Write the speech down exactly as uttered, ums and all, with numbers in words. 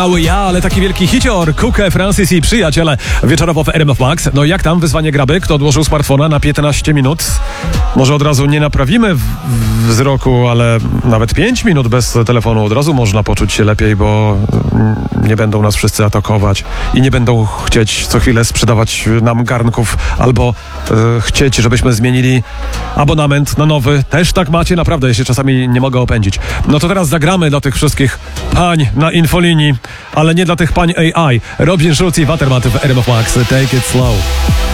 Mały ja, ale taki wielki hicior, Cooke, Francis i przyjaciele wieczorowo w R M F Max. No jak tam wyzwanie graby? Kto odłożył smartfona na piętnaście minut? Może od razu nie naprawimy w- wzroku, ale nawet pięć minut bez telefonu od razu można poczuć się lepiej, bo mm, nie będą nas wszyscy atakować i nie będą chcieć co chwilę sprzedawać nam garnków albo e, chcieć, żebyśmy zmienili abonament na nowy. Też tak macie? Naprawdę, ja się czasami nie mogę opędzić. No to teraz zagramy dla tych wszystkich pań na infolinii, ale nie dla tych pań A I. Robin Schulz i Watermat w R M F Max. Take it slow.